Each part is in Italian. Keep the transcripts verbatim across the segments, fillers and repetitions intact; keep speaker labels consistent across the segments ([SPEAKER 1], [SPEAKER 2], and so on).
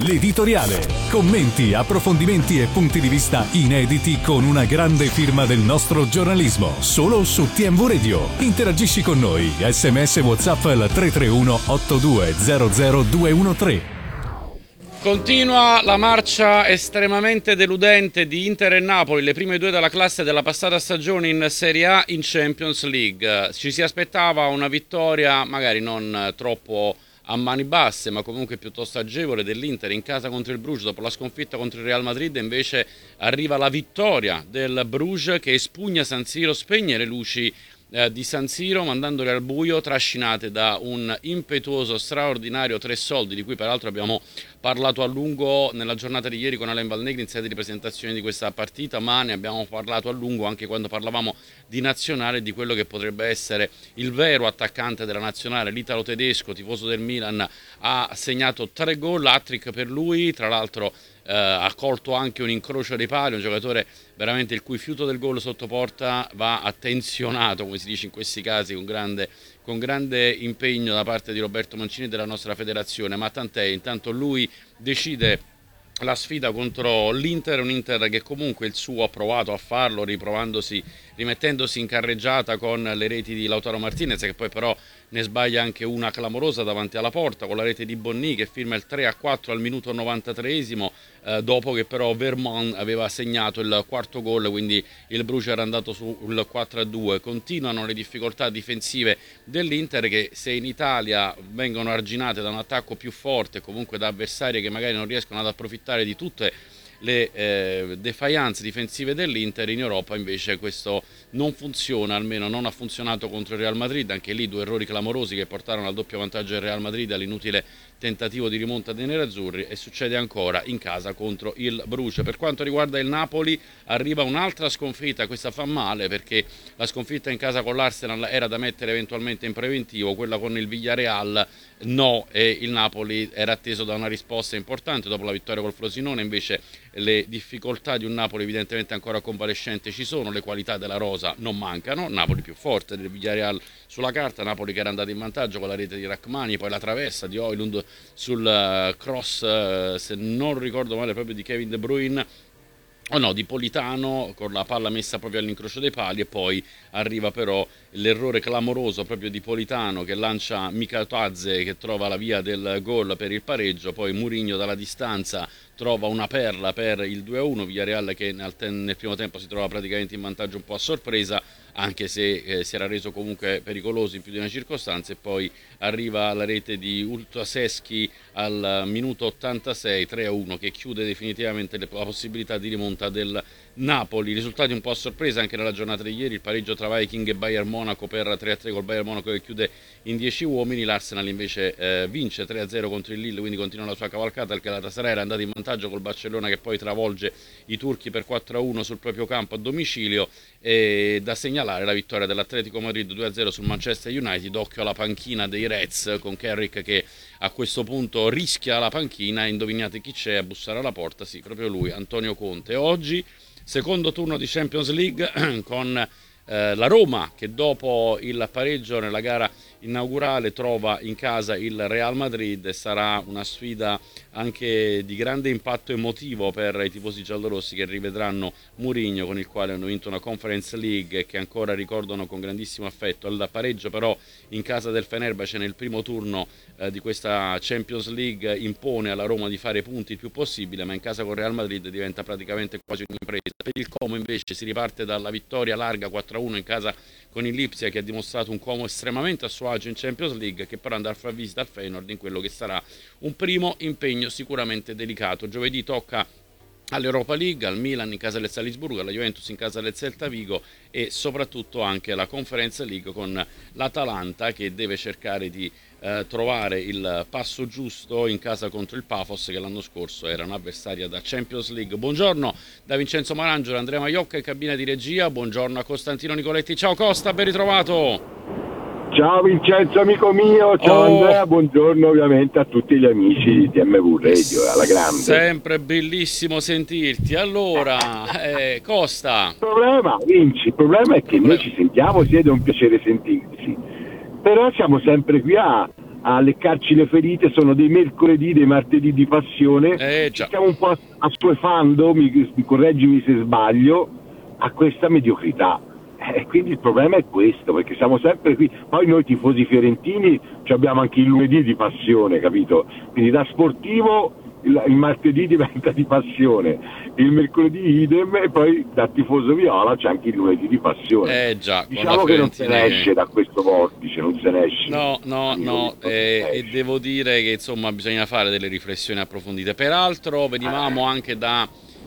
[SPEAKER 1] L'editoriale. Commenti, approfondimenti e punti di vista inediti con una grande firma del nostro giornalismo. Solo su T M V Radio. Interagisci con noi. Sms WhatsApp al tre tre uno otto due zero zero due uno tre.
[SPEAKER 2] Continua la marcia estremamente deludente di Inter e Napoli, le prime due della classe della passata stagione in Serie A in Champions League. Ci si aspettava una vittoria magari non troppo a mani basse, ma comunque piuttosto agevole dell'Inter in casa contro il Bruges dopo la sconfitta contro il Real Madrid. Invece arriva la vittoria del Bruges che espugna San Siro, spegne le luci eh, di San Siro mandandole al buio, trascinate da un impetuoso, straordinario tre soldi, di cui peraltro abbiamo parlato a lungo nella giornata di ieri con Alain Valnegri in sede di presentazione di questa partita, ma ne abbiamo parlato a lungo anche quando parlavamo di nazionale, di quello che potrebbe essere il vero attaccante della nazionale, l'italo-tedesco, tifoso del Milan. Ha segnato tre gol, hat-trick per lui, tra l'altro eh, ha colto anche un incrocio dei pali, un giocatore veramente il cui fiuto del gol sotto porta va attenzionato, come si dice in questi casi, con grande con grande impegno da parte di Roberto Mancini e della nostra federazione, ma tant'è, intanto lui decide la sfida contro l'Inter, un Inter che comunque il suo ha provato a farlo, riprovandosi, rimettendosi in carreggiata con le reti di Lautaro Martinez, che poi però ne sbaglia anche una clamorosa davanti alla porta con la rete di Bonni che firma il tre a quattro al minuto novantatreesimo, eh, dopo che però Vermont aveva segnato il quarto gol, quindi il Bruges era andato sul quattro a due. Continuano le difficoltà difensive dell'Inter, che se in Italia vengono arginate da un attacco più forte, comunque da avversari che magari non riescono ad approfittare di tutte le eh, defianze difensive dell'Inter, in Europa invece questo non funziona, almeno non ha funzionato contro il Real Madrid, anche lì due errori clamorosi che portarono al doppio vantaggio del Real Madrid, all'inutile tentativo di rimonta dei nerazzurri, e succede ancora in casa contro il Bruges. Per quanto riguarda il Napoli arriva un'altra sconfitta, questa fa male perché la sconfitta in casa con l'Arsenal era da mettere eventualmente in preventivo, quella con il Villarreal no, e il Napoli era atteso da una risposta importante dopo la vittoria col Frosinone. Invece le difficoltà di un Napoli evidentemente ancora convalescente ci sono, le qualità della rosa non mancano, Napoli più forte del Villarreal sulla carta, Napoli che era andato in vantaggio con la rete di Rachmani, poi la traversa di Højlund sul cross, se non ricordo male proprio di Kevin De Bruyne, o oh no, di Politano con la palla messa proprio all'incrocio dei pali, e poi arriva però l'errore clamoroso proprio di Politano che lancia Mikatadze che trova la via del gol per il pareggio, poi Mourinho dalla distanza trova una perla per il due a uno, Villarreal che nel, nel primo tempo si trova praticamente in vantaggio un po' a sorpresa, anche se eh, si era reso comunque pericoloso in più di una circostanza, e poi arriva la rete di Ultaseschi al minuto ottantasei, tre a uno, che chiude definitivamente la possibilità di rimonta del Napoli. Risultati un po' a sorpresa anche nella giornata di ieri, il pareggio tra Viking e Bayern Monaco per tre a tre col Bayern Monaco che chiude in dieci uomini, l'Arsenal invece eh, vince tre a zero contro il Lille, quindi continua la sua cavalcata, il Galatasaray era andato in vantaggio col Barcellona che poi travolge i turchi per quattro a uno sul proprio campo a domicilio, e da segnalare la vittoria dell'Atletico Madrid due a zero sul Manchester United. Occhio alla panchina dei Reds con Carrick che a questo punto rischia la panchina, e indovinate chi c'è a bussare alla porta? Sì, proprio lui, Antonio Conte. Oggi secondo turno di Champions League con eh, la Roma che dopo il pareggio nella gara inaugurale trova in casa il Real Madrid, e sarà una sfida anche di grande impatto emotivo per i tifosi giallorossi che rivedranno Mourinho, con il quale hanno vinto una Conference League e che ancora ricordano con grandissimo affetto. Il pareggio però in casa del Fenerbahce nel primo turno eh, di questa Champions League impone alla Roma di fare punti il più possibile, ma in casa con Real Madrid diventa praticamente quasi un'impresa. Per il Como invece si riparte dalla vittoria larga quattro a uno in casa con il Lipsia, che ha dimostrato un Como estremamente a suo agio in Champions League, che però andrà a far visita al Feyenoord in quello che sarà un primo impegno sicuramente delicato. Giovedì tocca all'Europa League, al Milan in casa del Salisburgo, alla Juventus in casa del Celta Vigo, e soprattutto anche la Conference League con l'Atalanta che deve cercare di eh, trovare il passo giusto in casa contro il Pafos, che l'anno scorso era un'avversaria da Champions League. Buongiorno da Vincenzo Marangelo, Andrea Maiocca in cabina di regia, buongiorno a Costantino Nicoletti. Ciao Costa, ben ritrovato.
[SPEAKER 3] Ciao Vincenzo amico mio, ciao oh. Andrea, buongiorno ovviamente a tutti gli amici di T M V Radio, alla grande.
[SPEAKER 2] Sempre bellissimo sentirti. Allora, eh, Costa.
[SPEAKER 3] Il problema, Vinci, il problema è che noi ci sentiamo, sì, ed è un piacere sentirci, però siamo sempre qui a, a leccarci le ferite, sono dei mercoledì, dei martedì di passione,
[SPEAKER 2] eh,
[SPEAKER 3] ci stiamo un po' assuefando, mi, correggimi se sbaglio, a questa mediocrità. E quindi il problema è questo, perché siamo sempre qui. Poi noi tifosi fiorentini abbiamo anche il lunedì di passione, capito? Quindi da sportivo il, il martedì diventa di passione, il mercoledì idem, e poi da tifoso viola c'è anche il lunedì di passione.
[SPEAKER 2] Eh già,
[SPEAKER 3] diciamo che non se ne esce che... da questo vortice, non se ne esce.
[SPEAKER 2] No, no, no, eh, e devo dire che insomma bisogna fare delle riflessioni approfondite. Peraltro venivamo eh. anche da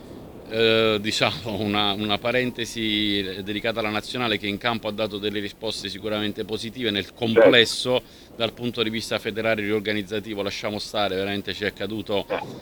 [SPEAKER 2] Eh, diciamo una, una parentesi dedicata alla nazionale, che in campo ha dato delle risposte sicuramente positive nel complesso. Dal punto di vista federale riorganizzativo lasciamo stare, veramente ci è caduto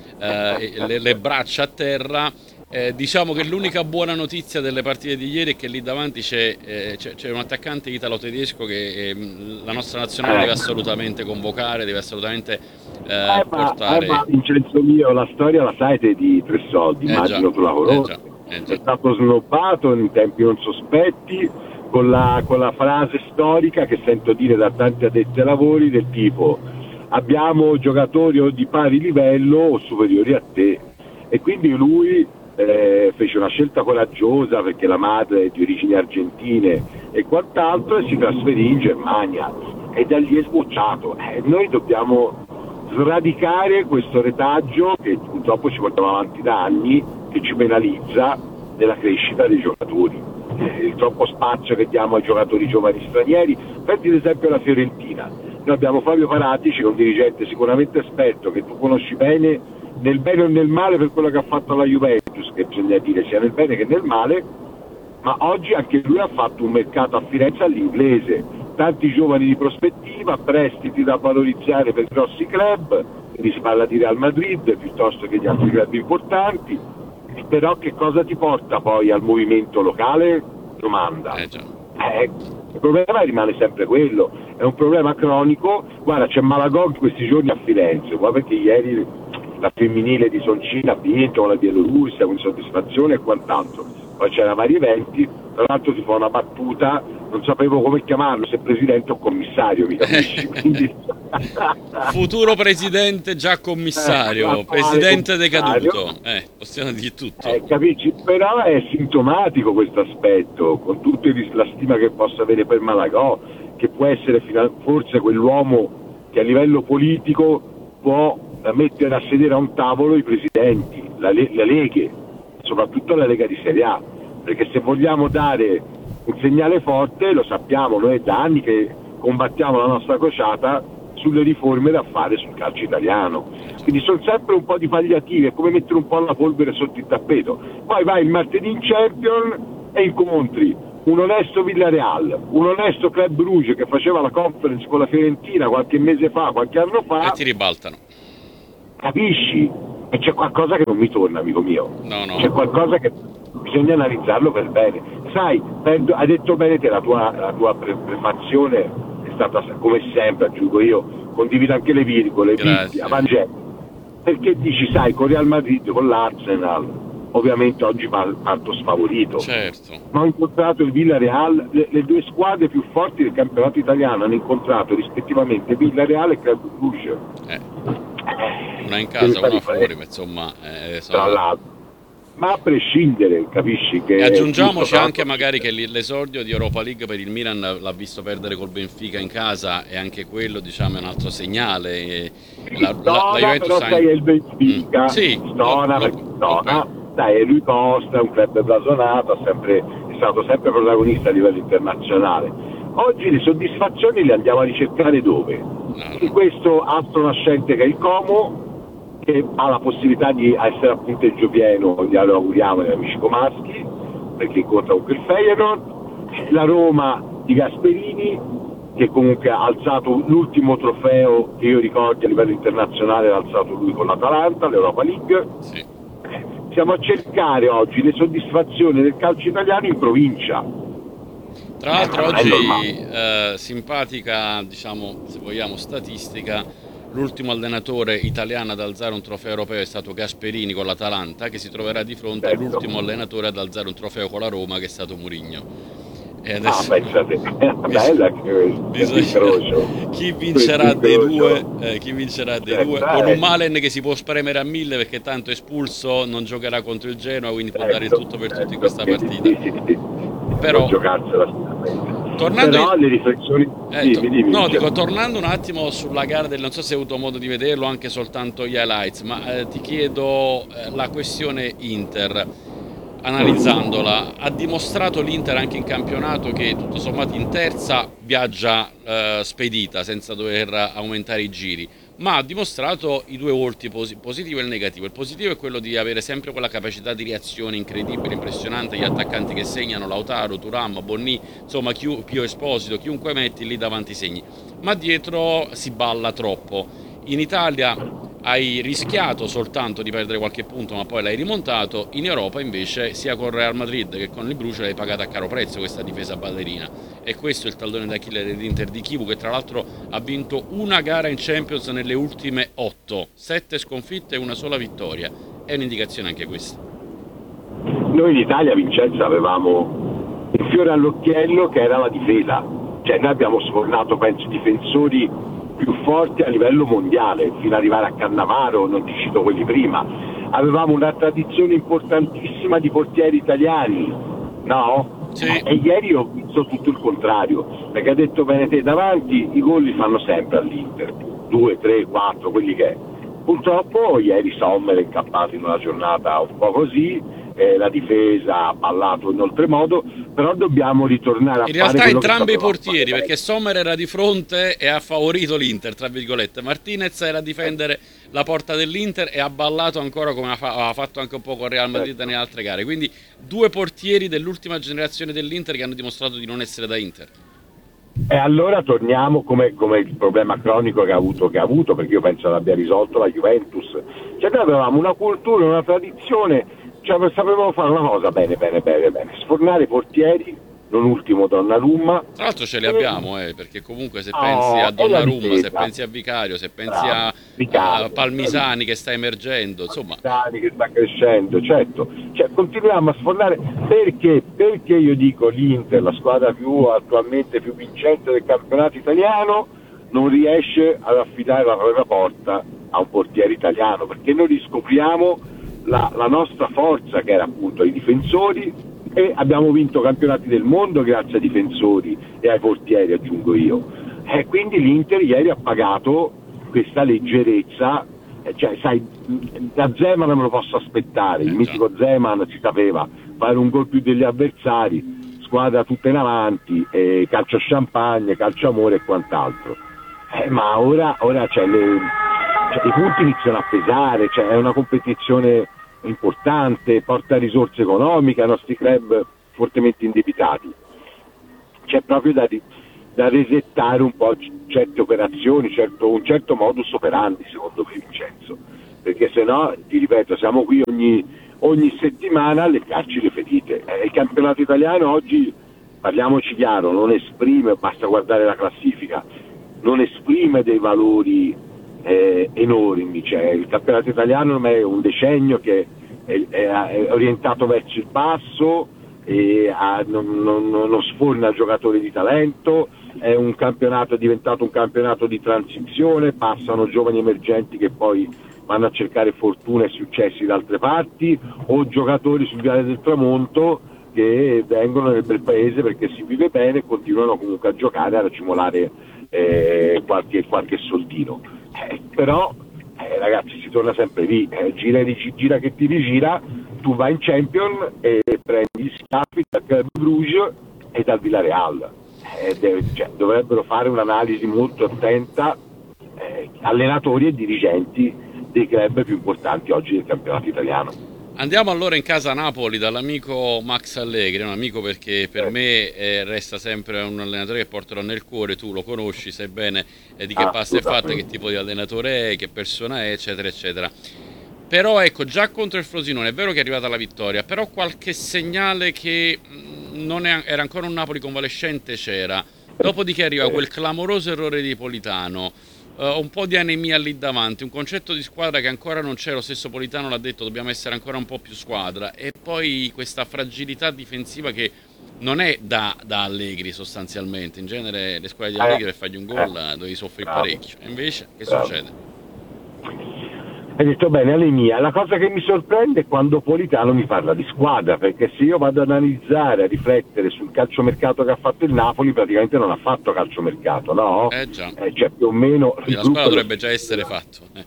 [SPEAKER 2] eh, le, le braccia a terra. Eh, diciamo che l'unica buona notizia delle partite di ieri è che lì davanti c'è, eh, c'è, c'è un attaccante italo-tedesco che eh, la nostra nazionale deve assolutamente convocare, deve assolutamente eh, eh, portare.
[SPEAKER 3] Ma, eh, ma Vincenzo mio, la storia la sai te di Tre Soldi, eh, immagino già, tu la conosci. Eh, eh, è stato snobbato in tempi non sospetti con la, con la frase storica che sento dire da tanti addetti ai lavori del tipo: abbiamo giocatori o di pari livello o superiori a te. E quindi lui Eh, fece una scelta coraggiosa, perché la madre è di origini argentine e quant'altro, e si trasferì in Germania e da lì è sbocciato. Eh, noi dobbiamo sradicare questo retaggio che purtroppo ci portiamo avanti da anni, che ci penalizza nella crescita dei giocatori. Eh, il troppo spazio che diamo ai giocatori giovani stranieri. Prendi l'esempio la Fiorentina, noi abbiamo Fabio Paratici, un dirigente sicuramente esperto che tu conosci bene, nel bene o nel male, per quello che ha fatto la Juventus, che bisogna dire sia nel bene che nel male, ma oggi anche lui ha fatto un mercato a Firenze all'inglese, tanti giovani di prospettiva, prestiti da valorizzare per grossi club, quindi si parla di Real Madrid piuttosto che di altri club importanti. Però che cosa ti porta poi al movimento locale? Domanda.
[SPEAKER 2] Eh, già.
[SPEAKER 3] Eh, il problema rimane sempre quello, è un problema cronico. Guarda, c'è Malagog questi giorni a Firenze, qua perché ieri la femminile di Soncina ha vinto con la Bielorussia con soddisfazione e quant'altro. Poi c'era vari eventi, tra l'altro si fa una battuta, non sapevo come chiamarlo, se presidente o commissario, mi capisci? Quindi...
[SPEAKER 2] futuro presidente già commissario, eh, presidente decaduto, eh, possiamo dire tutto.
[SPEAKER 3] Eh, capisci? Però è sintomatico questo aspetto, con tutta la stima che possa avere per Malagò, che può essere forse quell'uomo che a livello politico può mettere a sedere a un tavolo i presidenti, la le, le leghe, soprattutto la Lega di Serie A, perché se vogliamo dare un segnale forte, lo sappiamo, noi è da anni che combattiamo la nostra crociata sulle riforme da fare sul calcio italiano, quindi sono sempre un po' di palliative, è come mettere un po' la polvere sotto il tappeto. Poi vai il martedì in Champions e incontri un onesto Villarreal, un onesto Club Brugge che faceva la conference con la Fiorentina qualche mese fa, qualche anno fa,
[SPEAKER 2] e ti ribaltano.
[SPEAKER 3] Capisci? E c'è qualcosa che non mi torna, amico mio.
[SPEAKER 2] No, no.
[SPEAKER 3] C'è qualcosa che bisogna analizzarlo per bene. Sai, hai detto bene te, la tua, la tua prefazione è stata, come sempre, aggiungo io, condivido anche le virgole, Bibbia, Vangelo. Perché dici, sai, con Real Madrid, con l'Arsenal, ovviamente oggi parto sfavorito.
[SPEAKER 2] Certo.
[SPEAKER 3] Ma ho incontrato il Villarreal, le, le due squadre più forti del campionato italiano hanno incontrato rispettivamente Villarreal e Club Brugge.
[SPEAKER 2] Eh. Una in casa, una fuori, ma insomma eh, sono...
[SPEAKER 3] tra l'altro. Ma a prescindere, capisci che...
[SPEAKER 2] E aggiungiamoci anche magari che l'esordio di Europa League per il Milan l'ha visto perdere col Benfica in casa, e anche quello, diciamo, è un altro segnale. La,
[SPEAKER 3] no,
[SPEAKER 2] la, la
[SPEAKER 3] no,
[SPEAKER 2] Juventus
[SPEAKER 3] però sai, è il Benfica,
[SPEAKER 2] mm. sì,
[SPEAKER 3] Stona,
[SPEAKER 2] no, no,
[SPEAKER 3] Stona,
[SPEAKER 2] okay.
[SPEAKER 3] Dai, è lui Costa, è un club blasonato, ha sempre, è stato sempre protagonista a livello internazionale. Oggi le soddisfazioni le andiamo a ricercare dove?
[SPEAKER 2] No, no.
[SPEAKER 3] In questo astro nascente che è il Como, che ha la possibilità di essere a punteggio pieno, glielo auguriamo agli amici comaschi, perché incontra comunque il Feyenoord, la Roma di Gasperini, che comunque ha alzato l'ultimo trofeo che io ricordi a livello internazionale, l'ha alzato lui con l'Atalanta, l'Europa League.
[SPEAKER 2] Sì.
[SPEAKER 3] Siamo a cercare oggi le soddisfazioni del calcio italiano in provincia.
[SPEAKER 2] Tra l'altro oggi eh, simpatica, diciamo, se vogliamo, statistica, l'ultimo allenatore italiano ad alzare un trofeo europeo è stato Gasperini con l'Atalanta, che si troverà di fronte
[SPEAKER 3] certo.
[SPEAKER 2] all'ultimo allenatore ad alzare un trofeo con la Roma, che è stato Mourinho. E adesso...
[SPEAKER 3] Ah, pensate, è bella
[SPEAKER 2] bisogna... chi vincerà dei due, eh, chi vincerà dei eh, due con un Malen che si può spremere a mille perché tanto espulso, non giocherà contro il Genoa, quindi può certo, dare il tutto per certo, tutto in questa partita. Sì, sì, sì. Però tornando
[SPEAKER 3] Però
[SPEAKER 2] in...
[SPEAKER 3] le riflessioni
[SPEAKER 2] eh, dimmi, dimmi, no, dico, tornando un attimo sulla gara del, non so se hai avuto modo di vederlo, anche soltanto gli highlights, ma eh, ti chiedo eh, la questione Inter. Analizzandola, ha dimostrato l'Inter anche in campionato che tutto sommato in terza viaggia eh, spedita senza dover aumentare i giri, ma ha dimostrato i due volti, posi positivo e il negativo. Il positivo è quello di avere sempre quella capacità di reazione incredibile, impressionante, gli attaccanti che segnano, Lautaro, Thuram, Bonni, insomma Pio Esposito, chiunque metti lì davanti segni, ma dietro si balla troppo. In Italia hai rischiato soltanto di perdere qualche punto, ma poi l'hai rimontato. In Europa invece sia con Real Madrid che con il Bruges l'hai pagata a caro prezzo questa difesa ballerina, e questo è il tallone d'Achille dell'Inter di Chivu, che tra l'altro ha vinto una gara in Champions nelle ultime otto, sette sconfitte e una sola vittoria. È un'indicazione anche questa.
[SPEAKER 3] Noi in Italia, Vincenzo, avevamo il fiore all'occhiello che era la difesa, cioè noi abbiamo sfornato penso difensori più forti a livello mondiale, fino ad arrivare a Cannavaro, non ti cito quelli prima. Avevamo una tradizione importantissima di portieri italiani, no?
[SPEAKER 2] Sì.
[SPEAKER 3] E ieri ho visto tutto il contrario, perché ha detto bene te, davanti i gol li fanno sempre all'Inter, due, tre, quattro, quelli che è. Purtroppo ieri Sommer è incappato in una giornata un po' così, eh, la difesa ha ballato in oltremodo, però dobbiamo ritornare a
[SPEAKER 2] in
[SPEAKER 3] fare
[SPEAKER 2] realtà entrambi i portieri,
[SPEAKER 3] fare.
[SPEAKER 2] Perché Sommer era di fronte e ha favorito l'Inter, tra virgolette, Martinez era a difendere la porta dell'Inter e ha ballato ancora come ha fatto anche un po' con Real Madrid nelle altre gare, quindi due portieri dell'ultima generazione dell'Inter che hanno dimostrato di non essere da Inter.
[SPEAKER 3] E allora torniamo come, come il problema cronico che ha avuto, che ha avuto, perché io penso l'abbia risolto la Juventus. Cioè noi avevamo una cultura, una tradizione, cioè sapevamo fare una cosa bene, bene, bene, bene, sfornare i portieri, non ultimo Donnarumma.
[SPEAKER 2] Tra l'altro ce li abbiamo, eh, perché comunque se pensi oh, a Donnarumma, se pensi a Vicario, se pensi Bravo, a, Vicario, a Palmisani che sta emergendo, insomma.
[SPEAKER 3] Palmisani che sta crescendo, certo. Cioè continuiamo a sfornare, perché? Perché io dico l'Inter, la squadra più attualmente più vincente del campionato italiano, non riesce ad affidare la propria porta a un portiere italiano, perché noi riscopriamo la, la nostra forza, che era appunto i difensori, e abbiamo vinto campionati del mondo grazie ai difensori e ai portieri, aggiungo io. E quindi l'Inter ieri ha pagato questa leggerezza, cioè sai, da Zeman me lo posso aspettare, il mitico Zeman si sapeva fare un gol più degli avversari, squadra tutta in avanti, eh, calcio champagne, calcio amore e quant'altro. Eh, ma ora, ora cioè, le, cioè, i punti iniziano a pesare, cioè, è una competizione importante, porta risorse economiche ai nostri club fortemente indebitati. C'è proprio da, da resettare un po' certe operazioni, certo, un certo modus operandi, secondo me, Vincenzo, perché se no, ti ripeto, siamo qui ogni, ogni settimana a leccarci le ferite. Eh, il campionato italiano oggi, parliamoci chiaro, non esprime, basta guardare la classifica, non esprime dei valori eh, enormi, cioè, il campionato italiano è un decennio che è, è, è orientato verso il basso, e ha, non, non, non sforna giocatori di talento, è un campionato, è diventato un campionato di transizione, passano giovani emergenti che poi vanno a cercare fortuna e successi da altre parti, o giocatori sul viale del tramonto che vengono nel bel paese perché si vive bene e continuano comunque a giocare, a racimolare eh, qualche, qualche soldino. Eh, però eh, ragazzi, si torna sempre lì, eh, gira, gira che ti rigira, tu vai in Champions e prendi gli scappi dal Club Bruges e dal Villarreal. Eh, deve, cioè, dovrebbero fare un'analisi molto attenta eh, allenatori e dirigenti dei club più importanti oggi del campionato italiano.
[SPEAKER 2] Andiamo allora in casa Napoli dall'amico Max Allegri, un amico perché per eh. me eh, resta sempre un allenatore che porterò nel cuore, tu lo conosci, sai bene eh, di che ah, pasta è fatta, che tipo di allenatore è, che persona è, eccetera eccetera. Però ecco, già contro il Frosinone è vero che è arrivata la vittoria, però qualche segnale che non è, era ancora un Napoli convalescente c'era. Dopodiché arriva quel clamoroso errore di Politano, uh, un po' di anemia lì davanti, un concetto di squadra che ancora non c'è, lo stesso Politano l'ha detto, dobbiamo essere ancora un po' più squadra, e poi questa fragilità difensiva che non è da, da Allegri sostanzialmente. In genere le squadre di Allegri, per fargli un gol eh. devi soffrire parecchio, e invece che Bravo. succede?
[SPEAKER 3] Hai detto bene, anemia. La cosa che mi sorprende è quando Politano mi parla di squadra, perché se io vado ad analizzare, a riflettere sul calciomercato che ha fatto il Napoli, praticamente non ha fatto calciomercato, no?
[SPEAKER 2] Eh già.
[SPEAKER 3] Eh, cioè più o meno...
[SPEAKER 2] La squadra dovrebbe già essere fatto. Eh.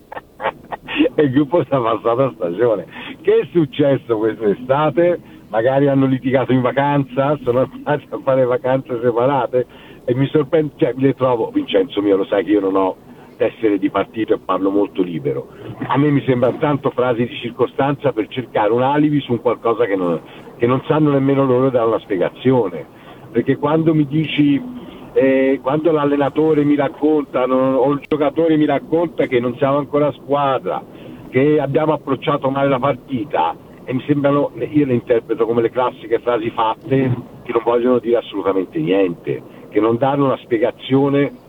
[SPEAKER 3] E il gruppo sta passata stagione. Che è successo quest'estate? Magari hanno litigato in vacanza, sono andati a fare vacanze separate, e mi sorprende, cioè le trovo, Vincenzo mio, lo sai che io non ho tessere di partito e parlo molto libero, a me mi sembrano tanto frasi di circostanza per cercare un alibi su un qualcosa che non, che non sanno nemmeno loro dare una spiegazione, perché quando mi dici eh, quando l'allenatore mi racconta o il giocatore mi racconta che non siamo ancora squadra, che abbiamo approcciato male la partita, e mi sembrano, io le interpreto come le classiche frasi fatte che non vogliono dire assolutamente niente, che non danno una spiegazione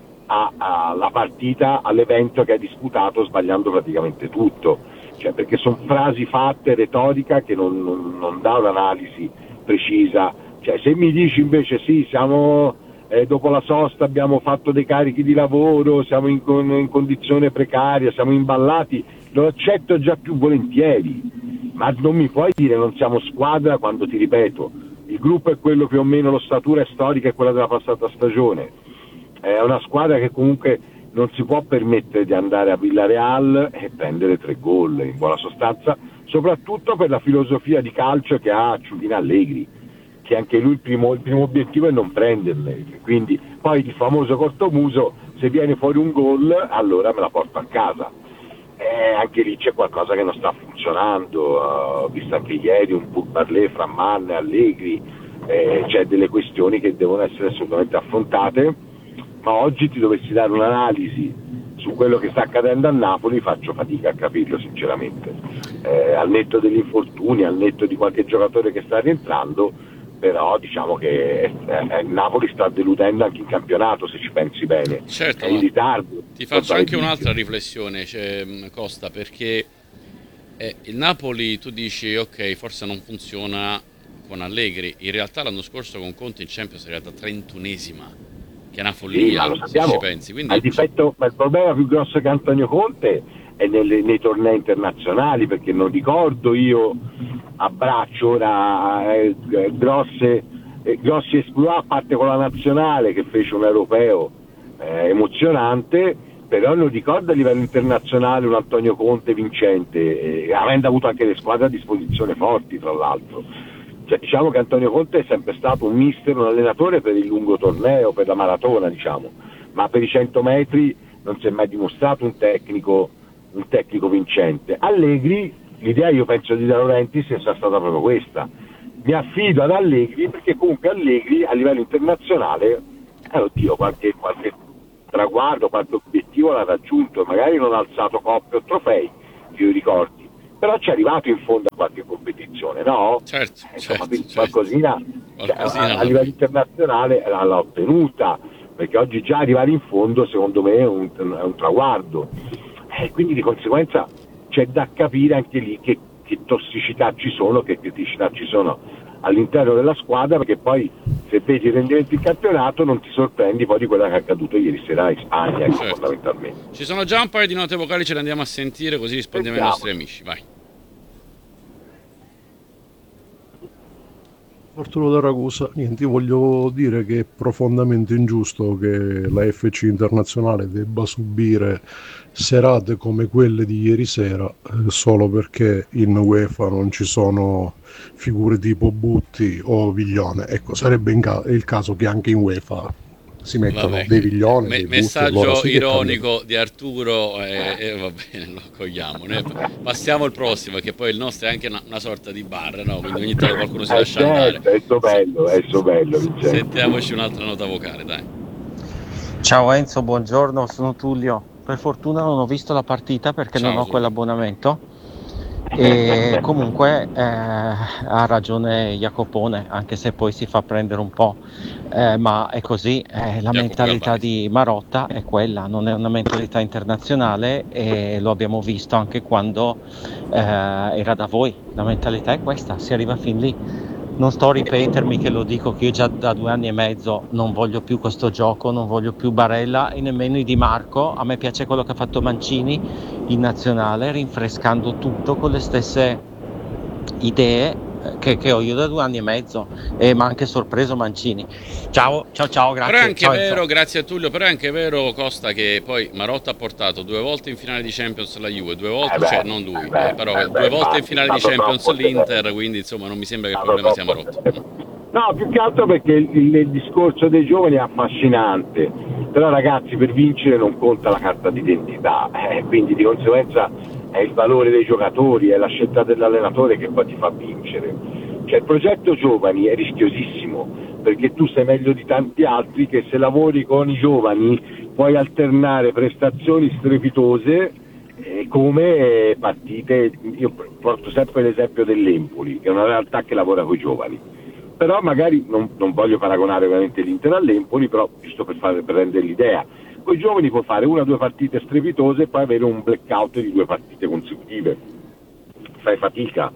[SPEAKER 3] alla partita, all'evento che ha disputato, sbagliando praticamente tutto, cioè perché sono frasi fatte, retorica, che non, non, non dà un'analisi precisa. Cioè se mi dici invece sì, siamo eh, dopo la sosta abbiamo fatto dei carichi di lavoro, siamo in, in condizione precaria, siamo imballati, lo accetto già più volentieri, ma non mi puoi dire non siamo squadra quando, ti ripeto, il gruppo è quello più o meno, l'ossatura storica è quella della passata stagione. È una squadra che comunque non si può permettere di andare a Villareal e prendere tre gol, in buona sostanza, soprattutto per la filosofia di calcio che ha Ciudine Allegri, che anche lui il primo, il primo obiettivo è non prenderle, quindi poi il famoso cortomuso, se viene fuori un gol allora me la porto a casa. Eh, anche lì c'è qualcosa che non sta funzionando, ho uh, visto anche ieri un pur parler fra Mann e Allegri, eh, c'è delle questioni che devono essere assolutamente affrontate, ma oggi ti dovessi dare un'analisi su quello che sta accadendo a Napoli, faccio fatica a capirlo sinceramente, eh, al netto degli infortuni, al netto di qualche giocatore che sta rientrando, però diciamo che eh, eh, Napoli sta deludendo anche in campionato, se ci pensi bene.
[SPEAKER 2] Certo,
[SPEAKER 3] è in ritardo.
[SPEAKER 2] Ti faccio anche un'altra riflessione, cioè, Costa, perché eh, il Napoli, tu dici ok, forse non funziona con Allegri, in realtà l'anno scorso con Conte in Champions è arrivata trentunesima, che è una follia,
[SPEAKER 3] sì,
[SPEAKER 2] se ci pensi. Quindi...
[SPEAKER 3] il difetto, ma il problema più grosso che Antonio Conte è nelle, nei tornei internazionali, perché non ricordo io abbraccio ora eh, grosse, eh, grossi esploit, a parte con la nazionale che fece un europeo eh, emozionante, però non ricordo a livello internazionale un Antonio Conte vincente, eh, avendo avuto anche le squadre a disposizione forti tra l'altro. Cioè, diciamo che Antonio Conte è sempre stato un mister, un allenatore per il lungo torneo, per la maratona, diciamo, ma per i cento metri non si è mai dimostrato un tecnico, un tecnico vincente. Allegri, l'idea io penso di De Laurentiis sia stata proprio questa. Mi affido ad Allegri perché comunque Allegri a livello internazionale, eh, oddio, qualche, qualche traguardo, qualche obiettivo l'ha raggiunto, magari non ha alzato coppe o trofei, che io ricordi, però ci è arrivato in fondo a qualche competizione, no?
[SPEAKER 2] Certo,
[SPEAKER 3] eh, insomma,
[SPEAKER 2] certo,
[SPEAKER 3] qualcosina,
[SPEAKER 2] certo.
[SPEAKER 3] Cioè, a, a livello internazionale l'ha ottenuta, perché oggi già arrivare in fondo secondo me è un, è un traguardo, e eh, quindi di conseguenza c'è da capire anche lì che, che tossicità ci sono, che criticità ci sono all'interno della squadra, perché poi se vedi i rendimenti in campionato non ti sorprendi poi di quello che è accaduto ieri sera in Spagna, ecco, certo. Fondamentalmente.
[SPEAKER 2] Ci sono già un paio di note vocali, ce le andiamo a sentire così rispondiamo Sentiamo. ai nostri amici, vai.
[SPEAKER 4] Arturo da Ragusa, niente, io voglio dire che è profondamente ingiusto che la F C Internazionale debba subire serate come quelle di ieri sera eh, solo perché in UEFA non ci sono figure tipo Butti o Viglione. Ecco, sarebbe in ca- il caso che anche in UEFA si mettano
[SPEAKER 2] Vabbè,
[SPEAKER 4] dei Viglione,
[SPEAKER 2] me-
[SPEAKER 4] dei
[SPEAKER 2] messaggio
[SPEAKER 4] Butti, allora
[SPEAKER 2] ironico di Arturo e eh, eh, va bene, lo accogliamo. Noi passiamo al prossimo, che poi il nostro è anche una, una sorta di bar, no? Quindi ogni tanto qualcuno si
[SPEAKER 3] eh,
[SPEAKER 2] lascia
[SPEAKER 3] certo,
[SPEAKER 2] andare.
[SPEAKER 3] È so bello, è so bello.
[SPEAKER 2] Sentiamoci un'altra nota vocale, dai.
[SPEAKER 5] Ciao Enzo, buongiorno, sono Tullio. Per fortuna non ho visto la partita perché
[SPEAKER 2] Ciao,
[SPEAKER 5] non ho
[SPEAKER 2] Tullio.
[SPEAKER 5] quell'abbonamento, E comunque eh, ha ragione Jacopone, anche se poi si fa prendere un po', eh, ma è così, eh, la mentalità di Marotta è quella, non è una mentalità internazionale e lo abbiamo visto anche quando eh, era da voi, la mentalità è questa, si arriva fin lì. Non sto a ripetermi che lo dico che io già da due anni e mezzo non voglio più questo gioco, non voglio più Barella e nemmeno i Di Marco. A me piace quello che ha fatto Mancini in nazionale, rinfrescando tutto con le stesse idee che, che ho io da due anni e mezzo, e mi ha anche sorpreso Mancini. Ciao, ciao, ciao, grazie.
[SPEAKER 2] Però è anche
[SPEAKER 5] ciao,
[SPEAKER 2] vero,
[SPEAKER 5] Enzo.
[SPEAKER 2] grazie a Tullio, però è anche vero, Costa, che poi Marotta ha portato due volte in finale di Champions la Juve, due volte,
[SPEAKER 3] Eh beh,
[SPEAKER 2] cioè non lui,
[SPEAKER 3] eh beh,
[SPEAKER 2] eh, però
[SPEAKER 3] eh
[SPEAKER 2] due
[SPEAKER 3] beh,
[SPEAKER 2] volte in
[SPEAKER 3] infatti,
[SPEAKER 2] finale di
[SPEAKER 3] stato
[SPEAKER 2] Champions
[SPEAKER 3] troppo
[SPEAKER 2] l'Inter,
[SPEAKER 3] severo.
[SPEAKER 2] quindi insomma non mi sembra che il
[SPEAKER 3] Stato
[SPEAKER 2] problema sia
[SPEAKER 3] troppo
[SPEAKER 2] Marotta.
[SPEAKER 3] severo. No, più che altro perché il, il, il discorso dei giovani è affascinante, però ragazzi, per vincere non conta la carta d'identità, eh, quindi di conseguenza è il valore dei giocatori, è la scelta dell'allenatore che poi ti fa vincere. Cioè il progetto giovani è rischiosissimo, perché tu sei meglio di tanti altri che se lavori con i giovani puoi alternare prestazioni strepitose eh, come partite. Io porto sempre l'esempio dell'Empoli, che è una realtà che lavora con i giovani, però magari non, non voglio paragonare ovviamente l'Inter all'Empoli, però giusto per, fare, per rendere l'idea, con i giovani può fare una o due partite strepitose e poi avere un blackout di due partite consecutive, fai fatica.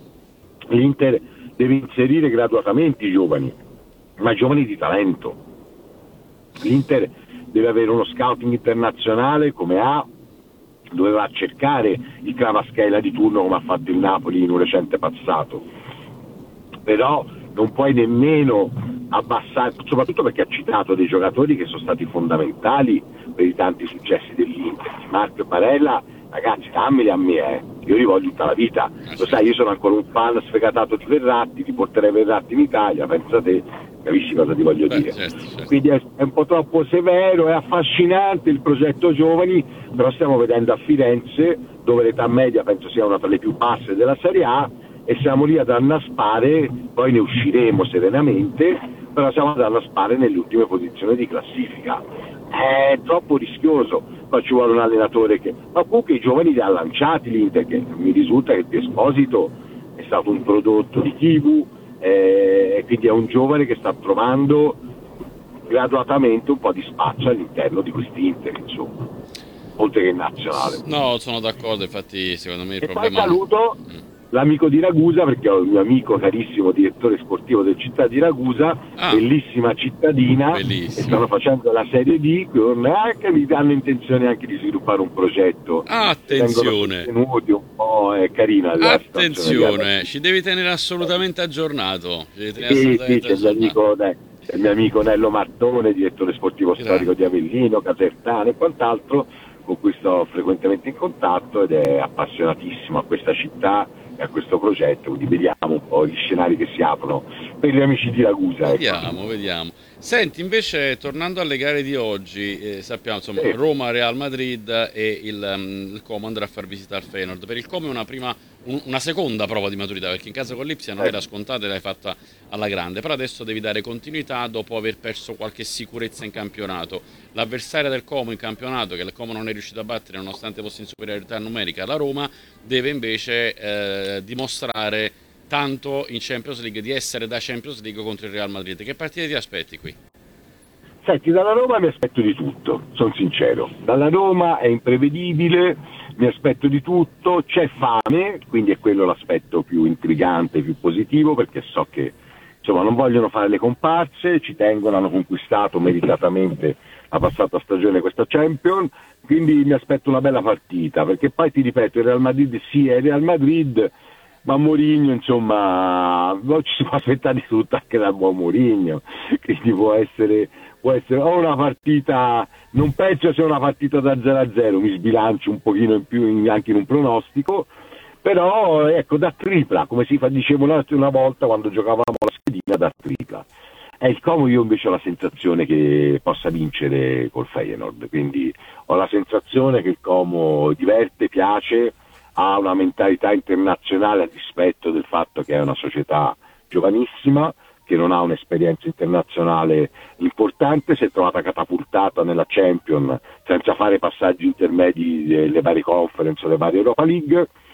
[SPEAKER 3] L'Inter deve inserire graduatamente i giovani, ma giovani di talento. L'Inter deve avere uno scouting internazionale come ha, doveva cercare il Kvaratskhelia di turno come ha fatto il Napoli in un recente passato, però non puoi nemmeno abbassare, soprattutto perché ha citato dei giocatori che sono stati fondamentali per i tanti successi dell'Inter. Marco e Barella, ragazzi, dammeli a me, eh. Io li voglio tutta la vita, lo sai, io sono ancora un fan sfegatato di Verratti, ti porterei Verratti in Italia, pensa te, capisci cosa ti voglio
[SPEAKER 2] Beh,
[SPEAKER 3] dire?
[SPEAKER 2] certo, certo.
[SPEAKER 3] Quindi è, è un po' troppo severo, è affascinante il progetto giovani, però stiamo vedendo a Firenze, dove l'età media penso sia una tra le più basse della Serie A, e siamo lì ad annaspare, poi ne usciremo serenamente, però siamo ad annaspare nelle ultime posizioni di classifica. È troppo rischioso, poi ci vuole un allenatore che... Ma comunque i giovani li ha lanciati l'Inter, che mi risulta che Esposito è stato un prodotto di Kivu, eh, e quindi è un giovane che sta trovando graduatamente un po' di spazio all'interno di quest'Inter, insomma, oltre che in nazionale.
[SPEAKER 2] No, sono d'accordo, infatti secondo me il
[SPEAKER 3] E
[SPEAKER 2] problema...
[SPEAKER 3] poi saluto l'amico di Ragusa, perché ho il mio amico carissimo direttore sportivo del Città di Ragusa,
[SPEAKER 2] Ah,
[SPEAKER 3] bellissima cittadina,
[SPEAKER 2] bellissimo.
[SPEAKER 3] e stanno facendo la Serie D, con anche mi hanno intenzione anche di sviluppare un progetto.
[SPEAKER 2] Attenzione,
[SPEAKER 3] Vengono sostenuti un po', è carina la
[SPEAKER 2] attenzione, ci devi tenere assolutamente aggiornato. Ci devi tenere
[SPEAKER 3] Sì, sì,
[SPEAKER 2] assolutamente
[SPEAKER 3] c'è il mio
[SPEAKER 2] aggiornato.
[SPEAKER 3] amico, dai, c'è il mio amico Nello Martone, direttore sportivo
[SPEAKER 2] Grazie.
[SPEAKER 3] storico di Avellino, Casertano e quant'altro, con cui sto frequentemente in contatto, ed è appassionatissimo a questa città e a questo progetto, quindi vediamo un po' gli scenari che si aprono per gli amici di Ragusa. Ecco.
[SPEAKER 2] Vediamo, vediamo. Senti, invece, tornando alle gare di oggi, eh, sappiamo insomma
[SPEAKER 3] Sì.
[SPEAKER 2] Roma-Real Madrid e il, um, il Como andrà a far visita al Feyenoord. Per il Como è una prima, un- una seconda prova di maturità, perché in casa con l'Ipsia non
[SPEAKER 3] Eh.
[SPEAKER 2] era scontata e l'hai fatta alla grande, però adesso devi dare continuità dopo aver perso qualche sicurezza in campionato. L'avversaria del Como in campionato, che il Como non è riuscito a battere nonostante fosse in superiorità numerica, la Roma, deve invece eh, dimostrare tanto in Champions League, di essere da Champions League contro il Real Madrid. Che partite ti aspetti qui?
[SPEAKER 3] Senti, dalla Roma mi aspetto di tutto, sono sincero. Dalla Roma è imprevedibile, mi aspetto di tutto, c'è fame, quindi è quello l'aspetto più intrigante, più positivo, perché so che insomma non vogliono fare le comparse, ci tengono, hanno conquistato meritatamente la passata stagione questa Champions, quindi mi aspetto una bella partita, perché poi ti ripeto, il Real Madrid sì è il Real Madrid, ma Mourinho, insomma, non ci si può aspettare di tutto anche dal buon Mourinho, quindi può essere, può essere o una partita, non penso sia una partita da zero a zero, mi sbilancio un pochino in più in- anche in un pronostico, però ecco, da tripla, come si fa, dicevo una, una volta quando giocavamo la schedina, da tripla. È il Como, io invece ho la sensazione che possa vincere col Feyenoord, quindi ho la sensazione che il Como diverte, piace, ha una mentalità internazionale a dispetto del fatto che è una società giovanissima, che non ha un'esperienza internazionale importante, si è trovata catapultata nella Champions senza fare passaggi intermedi delle varie conference o le varie Europa League,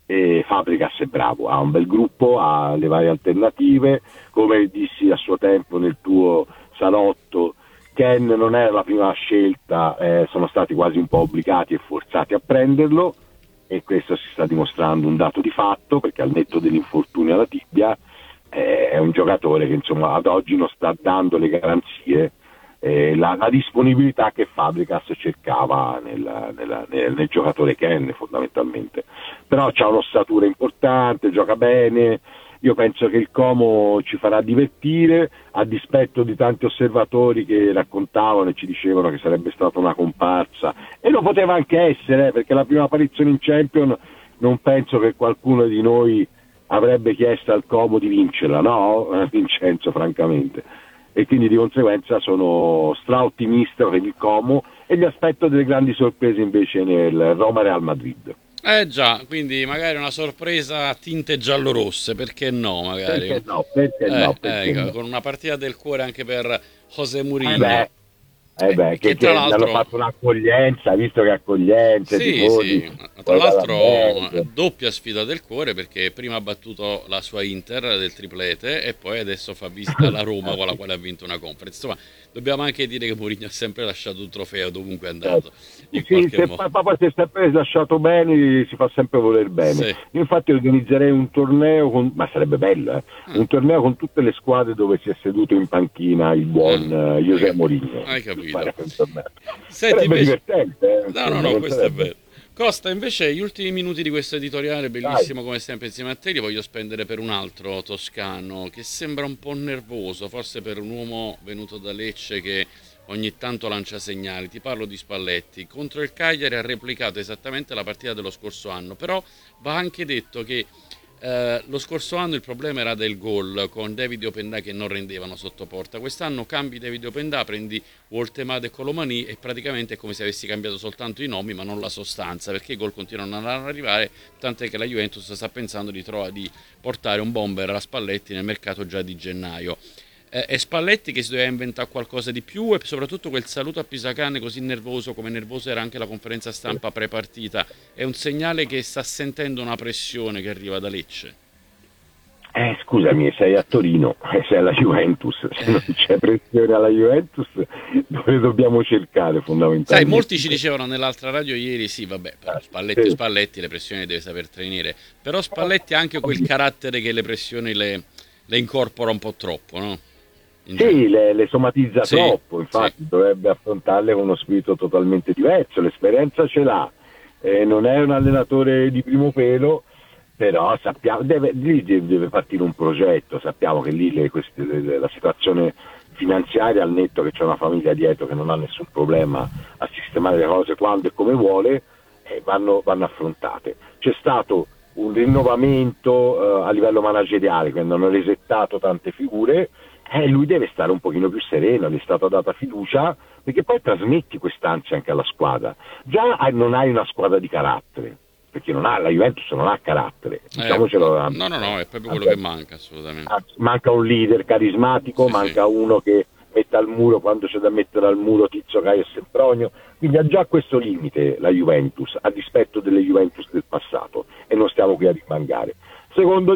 [SPEAKER 3] e Fabregas è bravo, ha un bel gruppo, ha le varie alternative, come dissi a suo tempo nel tuo salotto, Ken non era la prima scelta, eh, sono stati quasi un po' obbligati e forzati a prenderlo, e questo si sta dimostrando un dato di fatto, perché al netto dell'infortunio alla tibia eh, è un giocatore che insomma ad oggi non sta dando le garanzie, eh, la, la disponibilità che Fabregas cercava nel, nel, nel, nel giocatore Ken fondamentalmente. Però c'ha un'ossatura importante, gioca bene. Io penso che il Como ci farà divertire, a dispetto di tanti osservatori che raccontavano e ci dicevano che sarebbe stata una comparsa, e lo poteva anche essere, perché la prima apparizione in Champions non penso che qualcuno di noi avrebbe chiesto al Como di vincerla, no? Vincenzo, francamente. E quindi di conseguenza sono straottimista per il Como e mi aspetto delle grandi sorprese invece nel Roma-Real Madrid.
[SPEAKER 2] Eh già, quindi magari una sorpresa a tinte giallorosse, perché no magari?
[SPEAKER 3] Perché no, perché
[SPEAKER 2] eh,
[SPEAKER 3] no, perché
[SPEAKER 2] ecco,
[SPEAKER 3] no.
[SPEAKER 2] Con una partita del cuore anche per José Mourinho.
[SPEAKER 3] Eh beh, eh beh,
[SPEAKER 2] eh,
[SPEAKER 3] che,
[SPEAKER 2] che tra
[SPEAKER 3] che
[SPEAKER 2] l'altro
[SPEAKER 3] hanno fatto un'accoglienza, visto che accoglienza,
[SPEAKER 2] sì,
[SPEAKER 3] tifosi,
[SPEAKER 2] sì. Tra
[SPEAKER 3] poi
[SPEAKER 2] l'altro
[SPEAKER 3] dalla
[SPEAKER 2] doppia sfida del cuore, perché prima ha battuto la sua Inter del triplete e poi adesso fa visita alla Roma con la quale ha vinto una conference. Insomma, dobbiamo anche dire che Mourinho ha sempre lasciato un trofeo dovunque è andato. In
[SPEAKER 3] sì,
[SPEAKER 2] qualche
[SPEAKER 3] se,
[SPEAKER 2] modo.
[SPEAKER 3] papà si è sempre lasciato bene, si fa sempre voler bene.
[SPEAKER 2] Sì.
[SPEAKER 3] Io infatti organizzerei un torneo, con, ma sarebbe bello, eh?
[SPEAKER 2] Ah.
[SPEAKER 3] un torneo con tutte le squadre dove si è seduto in panchina il buon
[SPEAKER 2] Ah.
[SPEAKER 3] uh, José Mourinho.
[SPEAKER 2] Hai capito.
[SPEAKER 3] Senti,
[SPEAKER 2] Senti, invece...
[SPEAKER 3] divertente. Eh?
[SPEAKER 2] No, no, no, questo è vero. Costa, invece gli ultimi minuti di questo editoriale, bellissimo come sempre insieme a te, li voglio spendere per un altro toscano che sembra un po' nervoso, forse per un uomo venuto da Lecce che ogni tanto lancia segnali. Ti parlo di Spalletti. Contro il Cagliari ha replicato esattamente la partita dello scorso anno, però va anche detto che eh, lo scorso anno il problema era del gol, con David Opendà che non rendevano sotto porta. Quest'anno cambi David Opendà, prendi Woltemade e Colomani e praticamente è come se avessi cambiato soltanto i nomi ma non la sostanza, perché i gol continuano ad arrivare, tant'è che la Juventus sta pensando di, trovare, di portare un bomber alla Spalletti nel mercato già di gennaio. È Spalletti che si doveva inventare qualcosa di più, e soprattutto quel saluto a Pisacane così nervoso, come nervosa era anche la conferenza stampa pre-partita, è un segnale che sta sentendo una pressione che arriva da Lecce.
[SPEAKER 3] Eh, scusami, sei a Torino, sei alla Juventus, se non c'è pressione alla Juventus dove dobbiamo cercare fondamentalmente?
[SPEAKER 2] Sai, molti ci dicevano nell'altra radio ieri, sì vabbè, però Spalletti Spalletti le pressioni deve saper tenere, però Spalletti ha anche quel carattere che le pressioni le, le incorpora un po' troppo, no?
[SPEAKER 3] Sì, le, le somatizza
[SPEAKER 2] sì,
[SPEAKER 3] troppo, infatti sì. Dovrebbe affrontarle con uno spirito totalmente diverso, l'esperienza ce l'ha, eh, non è un allenatore di primo pelo, però sappiamo, deve, lì deve partire un progetto, sappiamo che lì le, queste, le, la situazione finanziaria, al netto che c'è una famiglia dietro che non ha nessun problema a sistemare le cose quando e come vuole, eh, vanno, vanno affrontate. C'è stato un rinnovamento eh, a livello manageriale, quindi hanno resettato tante figure, eh, lui deve stare un pochino più sereno, gli è stata data fiducia, perché poi trasmetti quest'ansia anche alla squadra. Già non hai una squadra di carattere, perché non ha, la Juventus non ha carattere, diciamocelo.
[SPEAKER 2] Eh, no, no, no, è proprio quello che manca, assolutamente.
[SPEAKER 3] Manca un leader carismatico,
[SPEAKER 2] sì,
[SPEAKER 3] manca
[SPEAKER 2] sì.
[SPEAKER 3] uno che metta al muro quando c'è da mettere al muro Tizio, Caio e Sempronio, quindi ha già questo limite la Juventus, a dispetto delle Juventus del passato, e non stiamo qui a rimangare. Secondo